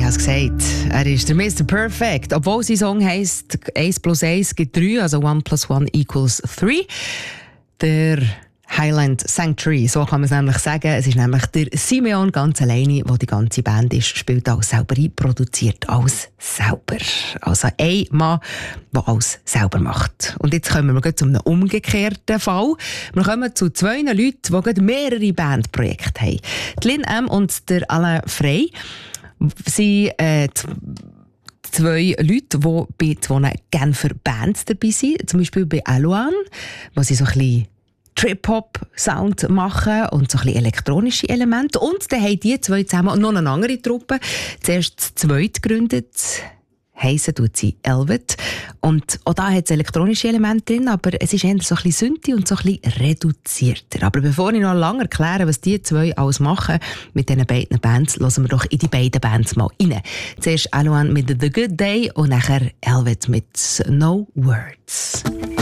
habe es gesagt, er ist der Mr. Perfect. Obwohl sein Song heisst 1 + 1 = 3, also 1 + 1 = 3. Der Highland Sanctuary, so kann man es nämlich sagen. Es ist nämlich der Simeon ganz alleine, der die ganze Band ist, spielt alles selber ein, produziert alles selber. Also ein Mann, der alles selber macht. Und jetzt kommen wir zu einem umgekehrten Fall. Wir kommen zu 2 Leuten, die gerade mehrere Bandprojekte haben. Die Lynn M. und der Alain Frey sind 2 Leute, die bei 2 Genfer Bands dabei sind. Zum Beispiel bei Alouane, wo sie so ein bisschen Trip-Hop-Sound machen und so ein bisschen elektronische Elemente. Und dann haben die 2 zusammen noch eine andere Truppe. Zuerst das zweite gegründet. Heissen tut sie Elvet. Und auch da hat es elektronische Elemente drin, aber es ist eher so ein bisschen Synthi und so ein bisschen reduzierter. Aber bevor ich noch lange erkläre, was die 2 alles machen mit diesen beiden Bands, hören wir doch in die beiden Bands mal rein. Zuerst Alouane mit «The Good Day» und nachher Elvet mit «No Words».